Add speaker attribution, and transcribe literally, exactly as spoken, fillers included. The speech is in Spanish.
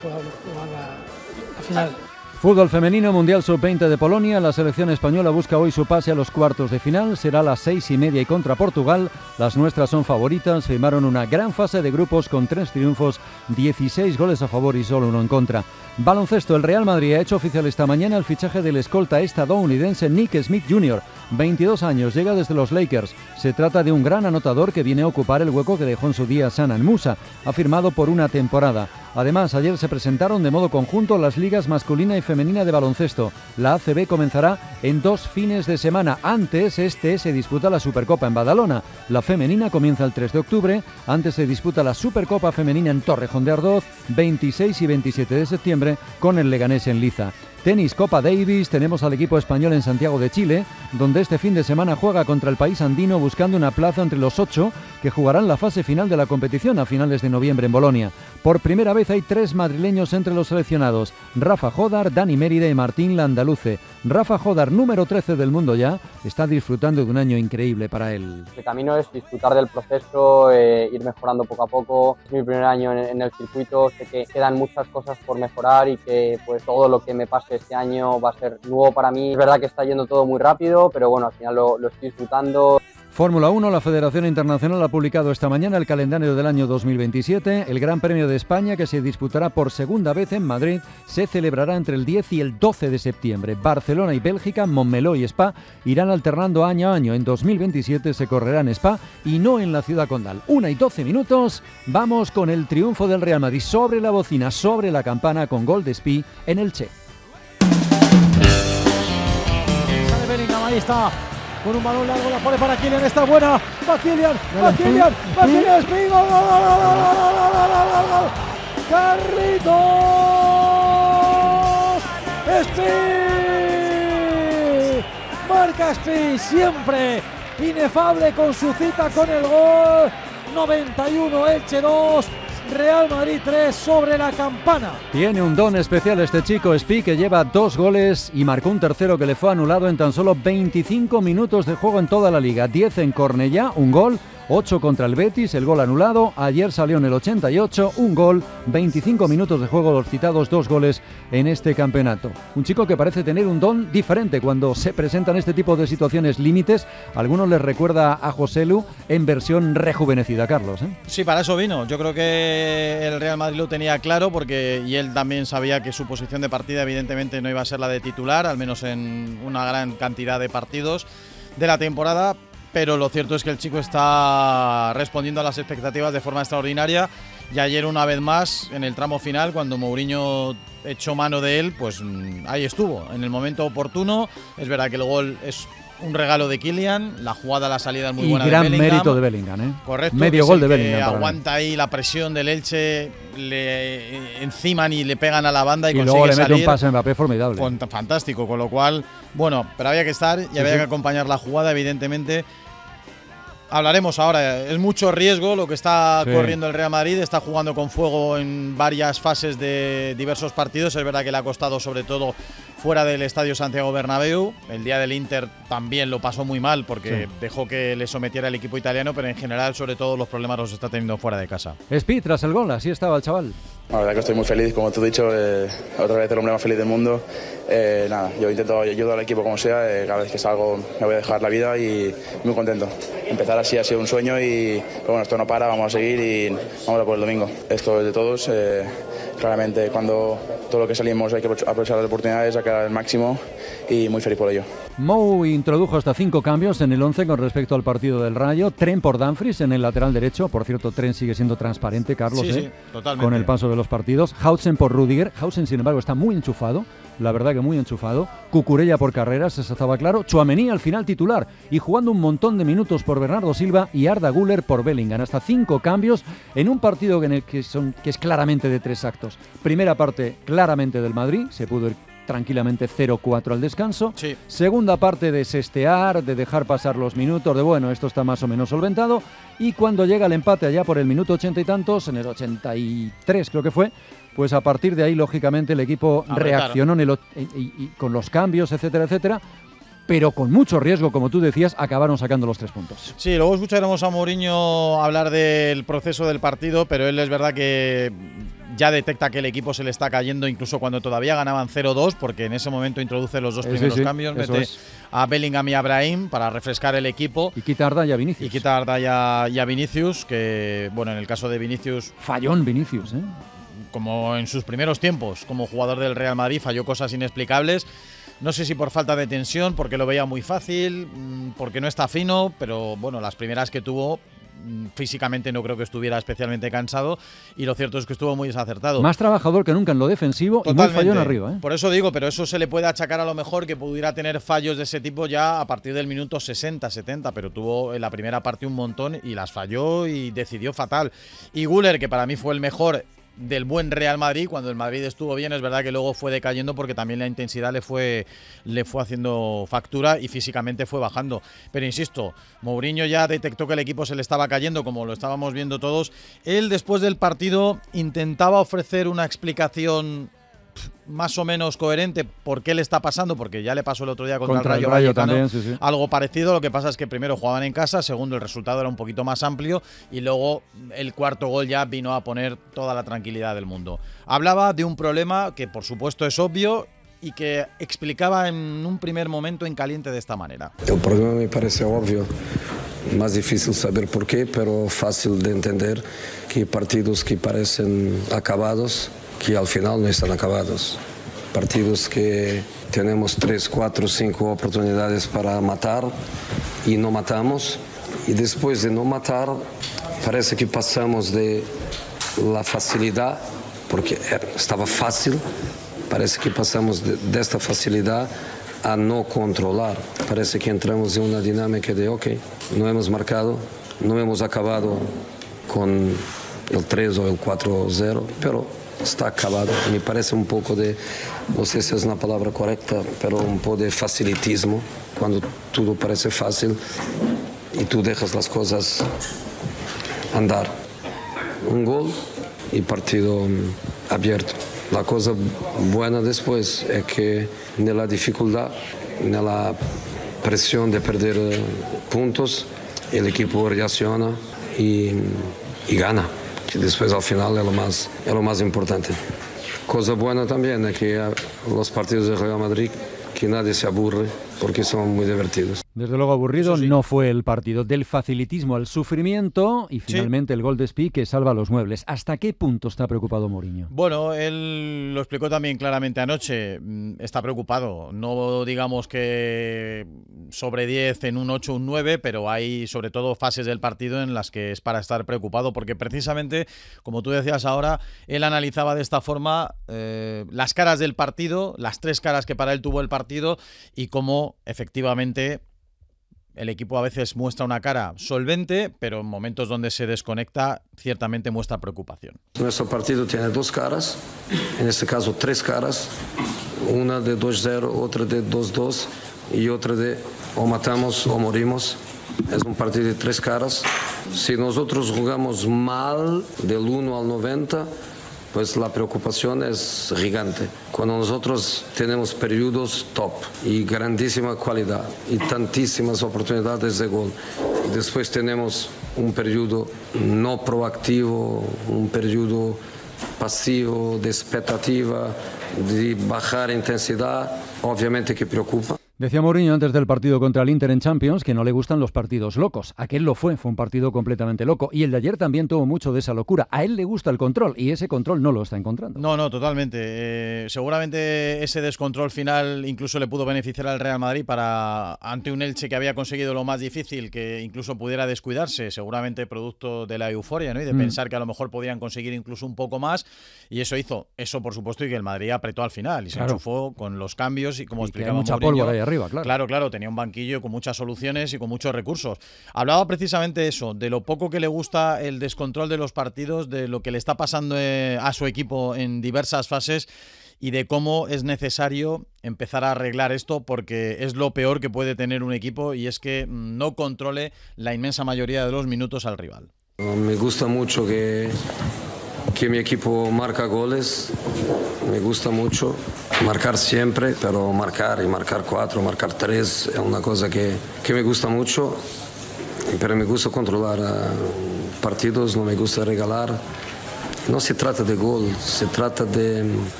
Speaker 1: jugar la, la final.
Speaker 2: Fútbol femenino, Mundial sub veinte de Polonia. La selección española busca hoy su pase a los cuartos de final. Será a las seis y media y contra Portugal. Las nuestras son favoritas. Firmaron una gran fase de grupos con tres triunfos, dieciséis goles a favor y solo uno en contra. Baloncesto, el Real Madrid ha hecho oficial esta mañana el fichaje del escolta estadounidense Nick Smith junior veintidós años, llega desde los Lakers. Se trata de un gran anotador que viene a ocupar el hueco que dejó en su día Sanan Musa. Ha firmado por una temporada. Además, ayer se presentaron de modo conjunto las ligas masculina y femenina de baloncesto. La A C B comenzará en dos fines de semana. Antes, este se disputa la Supercopa en Badalona. La femenina comienza el tres de octubre. Antes se disputa la Supercopa femenina en Torrejón de Ardoz, veintiséis y veintisiete de septiembre, con el Leganés en Liza. Tenis, Copa Davis, tenemos al equipo español en Santiago de Chile, donde este fin de semana juega contra el país andino buscando una plaza entre los ocho que jugarán la fase final de la competición a finales de noviembre en Bolonia. Por primera vez hay tres madrileños entre los seleccionados: Rafa Jodar, Dani Mérida y Martín Landaluce. Rafa Jodar, número trece del mundo ya, está disfrutando de un año increíble para él.
Speaker 3: El camino es disfrutar del proceso, eh, ir mejorando poco a poco. Es mi primer año en, en el circuito, sé que quedan muchas cosas por mejorar y que pues todo lo que me pase este año va a ser nuevo para mí. Es verdad que está yendo todo muy rápido, pero bueno, al final lo, lo estoy disfrutando.
Speaker 2: Fórmula uno, la Federación Internacional ha publicado esta mañana el calendario del año dos mil veintisiete. El Gran Premio de España, que se disputará por segunda vez en Madrid, se celebrará entre el diez y el doce de septiembre. Barcelona y Bélgica, Montmeló y Spa irán alternando año a año. En dos mil veintisiete se correrá en Spa y no en la ciudad condal. Una y doce minutos, vamos con el triunfo del Real Madrid sobre la bocina, sobre la campana, con gol de Spi en Elche.
Speaker 4: Sale Bellingham, ahí está. Con un balón largo la pone para Kylian, está buena. Va Kylian, va Kylian, va Kylian, Spi, gol, gol, gol, gol, gol, gol, gol, Carritos, Spi, marca Spi, siempre inefable con su cita con el gol. noventa y uno, Elche dos, Real Madrid tres sobre la campana.
Speaker 2: Tiene un don especial este chico Spi, que lleva dos goles y marcó un tercero que le fue anulado en tan solo veinticinco minutos de juego en toda la liga. diez en Cornellá, un gol, ocho contra el Betis, el gol anulado. Ayer salió en el ochenta y ocho, un gol, veinticinco minutos de juego, los citados dos goles en este campeonato. Un chico que parece tener un don diferente cuando se presentan este tipo de situaciones límites. A algunos les recuerda a Joselu en versión rejuvenecida, Carlos, ¿eh?
Speaker 5: Sí, para eso vino. Yo creo que el Real Madrid lo tenía claro, porque y él también sabía que su posición de partida evidentemente no iba a ser la de titular, al menos en una gran cantidad de partidos de la temporada. Pero lo cierto es que el chico está respondiendo a las expectativas de forma extraordinaria, y ayer una vez más en el tramo final, cuando Mourinho echó mano de él, pues ahí estuvo, en el momento oportuno. Es verdad que el gol es un regalo de Kylian, la jugada, la salida es muy
Speaker 2: y
Speaker 5: buena
Speaker 2: gran
Speaker 5: de Bellingham.
Speaker 2: mérito de Bellingham, ¿eh?
Speaker 5: Correcto.
Speaker 2: Medio gol de Bellingham.
Speaker 5: Aguanta ahí la presión del Elche, le enciman y le pegan a la banda y,
Speaker 2: y
Speaker 5: consigue
Speaker 2: luego le mete
Speaker 5: salir.
Speaker 2: un pase a Mbappé formidable.
Speaker 5: Con, fantástico, con lo cual, bueno, pero había que estar y sí, había sí. que acompañar la jugada, evidentemente. Hablaremos ahora, es mucho riesgo lo que está sí. corriendo el Real Madrid, está jugando con fuego en varias fases de diversos partidos. Es verdad que le ha costado, sobre todo fuera del Estadio Santiago Bernabéu. El día del Inter también lo pasó muy mal, porque sí. dejó que le sometiera el equipo italiano, pero en general, sobre todo, los problemas los está teniendo fuera de casa.
Speaker 2: Spi, tras el gol, así estaba el chaval.
Speaker 6: La verdad que estoy muy feliz, como tú has dicho, eh, otra vez el hombre más feliz del mundo. Eh, nada, yo intento ayudar al equipo como sea, eh, cada vez que salgo me voy a dejar la vida y muy contento. Empezar así ha sido un sueño y pero bueno, esto no para, vamos a seguir y vamos a por el domingo. Esto es de todos, eh, claramente cuando todo lo que salimos hay que aprovechar las oportunidades, sacar el máximo y muy feliz por ello.
Speaker 2: Mou introdujo hasta cinco cambios en el once con respecto al partido del Rayo. Tren por Dumfries en el lateral derecho. Por cierto, Tren sigue siendo transparente, Carlos,
Speaker 5: sí,
Speaker 2: ¿eh?
Speaker 5: sí, totalmente.
Speaker 2: Con el paso de los partidos. Hausen por Rüdiger. Hausen, sin embargo, está muy enchufado. La verdad que muy enchufado. Cucurella por Carreras, eso estaba claro. Tchouaméni al final titular y jugando un montón de minutos por Bernardo Silva y Arda Güler por Bellingham. Hasta cinco cambios en un partido en el que, son, que es claramente de tres actos. Primera parte claramente del Madrid, se pudo ir tranquilamente cero cuatro al descanso.
Speaker 5: Sí.
Speaker 2: Segunda parte de sestear, de dejar pasar los minutos, de bueno, esto está más o menos solventado. Y cuando llega el empate allá por el minuto ochenta y tantos, en el ochenta y tres creo que fue, pues a partir de ahí, lógicamente, el equipo
Speaker 5: Apretar.
Speaker 2: reaccionó en el, y, y, y con los cambios, etcétera, etcétera. pero con mucho riesgo, como tú decías, acabaron sacando los tres puntos.
Speaker 5: Sí, luego escucharemos a Mourinho hablar del proceso del partido, pero él es verdad que ya detecta que el equipo se le está cayendo incluso cuando todavía ganaban cero dos, porque en ese momento introduce los dos primeros
Speaker 2: sí, sí,
Speaker 5: cambios, mete
Speaker 2: es.
Speaker 5: a Bellingham y a Brahim para refrescar el equipo.
Speaker 2: Y quita a Arda y a Vinicius.
Speaker 5: Y quita a Arda y a, y a Vinicius, que bueno, en el caso de Vinicius…
Speaker 2: Fallón Vinicius, ¿eh?
Speaker 5: Como en sus primeros tiempos como jugador del Real Madrid, falló cosas inexplicables. No sé si por falta de tensión, porque lo veía muy fácil, porque no está fino, pero bueno, las primeras que tuvo… físicamente no creo que estuviera especialmente cansado, y lo cierto es que estuvo muy desacertado.
Speaker 2: Más trabajador que nunca en lo defensivo. Totalmente. Y muy fallón arriba, ¿eh?
Speaker 5: Por eso digo, pero eso se le puede achacar a lo mejor que pudiera tener fallos de ese tipo ya a partir del minuto sesenta, setenta, pero tuvo en la primera parte un montón y las falló y decidió fatal. Y Güler, que para mí fue el mejor del buen Real Madrid, cuando el Madrid estuvo bien, es verdad que luego fue decayendo porque también la intensidad le fue, le fue haciendo factura y físicamente fue bajando. Pero insisto, Mourinho ya detectó que el equipo se le estaba cayendo, como lo estábamos viendo todos. Él, después del partido, intentaba ofrecer una explicación más o menos coherente por qué le está pasando, porque ya le pasó el otro día contra, contra el Rayo, el Rayo también, sí, sí. Algo parecido. Lo que pasa es que primero jugaban en casa, segundo el resultado era un poquito más amplio y luego el cuarto gol ya vino a poner toda la tranquilidad del mundo. Hablaba de un problema que por supuesto es obvio y que explicaba en un primer momento en caliente de esta manera.
Speaker 7: El problema me parece obvio, más difícil saber por qué, pero fácil de entender, que partidos que parecen acabados, que al final no están acabados. Partidos que tenemos tres, cuatro, cinco oportunidades para matar y no matamos. Y después de no matar, parece que pasamos de la facilidad, porque estaba fácil, parece que pasamos de, de esta facilidad a no controlar. Parece que entramos en una dinámica de, ok, no hemos marcado, no hemos acabado con el tres o el cuatro cero, pero está acabado. Me parece un poco de, no sé si es una palabra correcta, pero un poco de facilitismo, cuando todo parece fácil y tú dejas las cosas andar. Un gol y partido abierto. La cosa buena después es que en la dificultad, en la presión de perder puntos, el equipo reacciona y, y gana. Que después al final es lo más, es lo más importante. Cosa buena también es que los partidos de Real Madrid, que nadie se aburre porque son muy divertidos.
Speaker 2: Desde luego aburrido sí. No fue el partido. Del facilitismo al sufrimiento y finalmente sí. El gol de Spi que salva los muebles. ¿Hasta qué punto está preocupado Mourinho?
Speaker 5: Bueno, él lo explicó también claramente anoche. Está preocupado. No digamos que sobre diez en un ocho, un nueve, pero hay sobre todo fases del partido en las que es para estar preocupado, porque precisamente, como tú decías ahora, él analizaba de esta forma eh, las caras del partido, las tres caras que para él tuvo el partido y cómo efectivamente el equipo a veces muestra una cara solvente, pero en momentos donde se desconecta, ciertamente muestra preocupación.
Speaker 7: Nuestro partido tiene dos caras, en este caso tres caras, una de dos cero, otra de dos dos y otra de o matamos o morimos. Es un partido de tres caras. Si nosotros jugamos mal del uno al noventa, pues la preocupación es gigante. Cuando nosotros tenemos periodos top y grandísima calidad y tantísimas oportunidades de gol, y después tenemos un periodo no proactivo, un periodo pasivo, de expectativa, de bajar intensidad, obviamente que preocupa.
Speaker 2: Decía Mourinho antes del partido contra el Inter en Champions que no le gustan los partidos locos. Aquel lo fue, fue un partido completamente loco. Y el de ayer también tuvo mucho de esa locura. A él le gusta el control y ese control no lo está encontrando.
Speaker 5: No, no, totalmente. Eh, seguramente ese descontrol final incluso le pudo beneficiar al Real Madrid para ante un Elche que había conseguido lo más difícil, que incluso pudiera descuidarse, seguramente producto de la euforia, ¿no? Y de mm. pensar que a lo mejor podían conseguir incluso un poco más. Y eso hizo, eso por supuesto, y que el Madrid apretó al final y se claro. enchufó con los cambios y como y explicaba
Speaker 2: mucha
Speaker 5: Mourinho,
Speaker 2: pólvora ahí arriba. Claro.
Speaker 5: claro, claro, tenía un banquillo con muchas soluciones y con muchos recursos. Hablaba precisamente eso, de lo poco que le gusta el descontrol de los partidos, de lo que le está pasando a su equipo en diversas fases y de cómo es necesario empezar a arreglar esto, porque es lo peor que puede tener un equipo, y es que no controle la inmensa mayoría de los minutos al rival.
Speaker 7: Me gusta mucho que, que mi equipo marca goles, me gusta mucho. Marcar siempre, pero marcar y marcar cuatro, marcar tres es una cosa que, que me gusta mucho. Pero me gusta controlar uh, partidos, no me gusta regalar. No se trata de gol, se trata de